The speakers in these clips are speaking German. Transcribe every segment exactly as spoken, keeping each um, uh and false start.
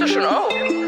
du schon auch.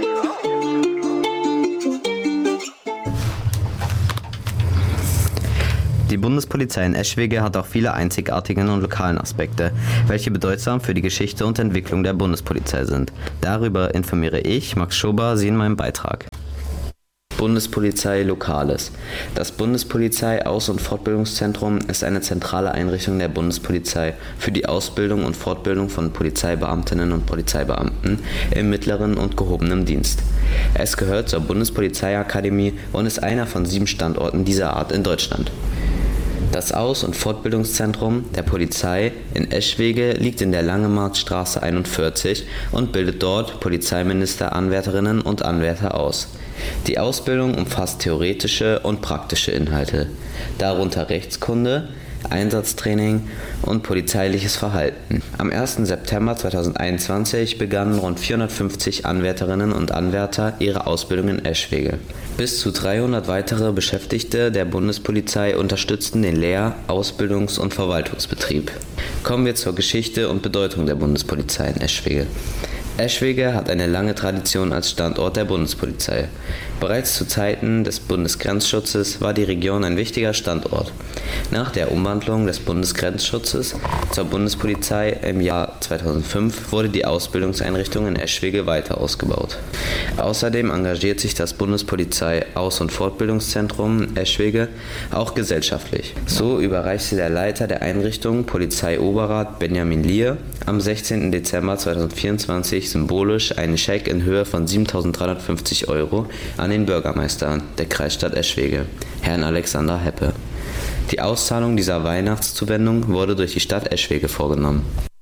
Die Bundespolizei in Eschwege hat auch viele einzigartige und lokalen Aspekte, welche bedeutsam für die Geschichte und Entwicklung der Bundespolizei sind. Darüber informiere ich, Max Schober, Sie in meinem Beitrag. Bundespolizei Lokales. Das Bundespolizei Aus- und Fortbildungszentrum ist eine zentrale Einrichtung der Bundespolizei für die Ausbildung und Fortbildung von Polizeibeamtinnen und Polizeibeamten im mittleren und gehobenen Dienst. Es gehört zur Bundespolizeiakademie und ist einer von sieben Standorten dieser Art in Deutschland. Das Aus- und Fortbildungszentrum der Polizei in Eschwege liegt in der Langemarktstraße einundvierzig und bildet dort Polizeiministeranwärterinnen und Anwärter aus. Die Ausbildung umfasst theoretische und praktische Inhalte, darunter Rechtskunde, Einsatztraining und polizeiliches Verhalten. Am ersten September zweitausendeinundzwanzig begannen rund vierhundertfünfzig Anwärterinnen und Anwärter ihre Ausbildung in Eschwege. Bis zu dreihundert weitere Beschäftigte der Bundespolizei unterstützten den Lehr-, Ausbildungs- und Verwaltungsbetrieb. Kommen wir zur Geschichte und Bedeutung der Bundespolizei in Eschwege. Eschwege hat eine lange Tradition als Standort der Bundespolizei. Bereits zu Zeiten des Bundesgrenzschutzes war die Region ein wichtiger Standort. Nach der Umwandlung des Bundesgrenzschutzes zur Bundespolizei im Jahr zweitausendfünf wurde die Ausbildungseinrichtung in Eschwege weiter ausgebaut. Außerdem engagiert sich das Bundespolizei Aus- und Fortbildungszentrum Eschwege auch gesellschaftlich. So überreichte der Leiter der Einrichtung, Polizeioberrat Benjamin Lier, am sechzehnten Dezember zweitausendvierundzwanzig symbolisch einen Scheck in Höhe von siebentausenddreihundertfünfzig Euro an den Bürgermeister der Kreisstadt Eschwege, Herrn Alexander Heppe. Die Auszahlung dieser Weihnachtszuwendung wurde durch die Stadt Eschwege vorgenommen.